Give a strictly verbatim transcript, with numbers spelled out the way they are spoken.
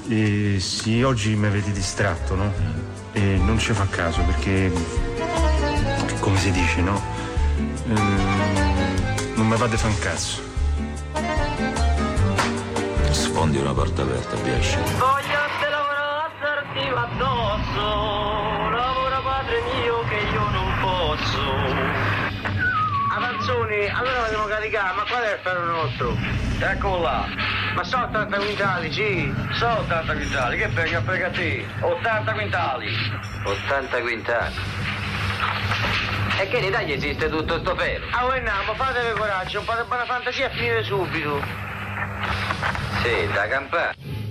Eh, sì, oggi mi avete distratto, no? E non ci fa caso perché, come si dice, no? Ehm, non mi fate fa un cazzo. Sfondi una porta aperta, Biasci. Voglio te lavorare assertivo addosso, lavora padre mio che io non posso. Avanzoni, allora dobbiamo caricare, ma qual è il ferro nostro? Eccolo là. Ma sono ottanta quintali, sì. Sono ottanta quintali, che frega, frega te? ottanta quintali. ottanta quintali. E che in Italia esiste tutto sto ferro? Ah, voi andiamo, fatevi coraggio, un po' di buona fantasia e finire subito. Sì, da campare.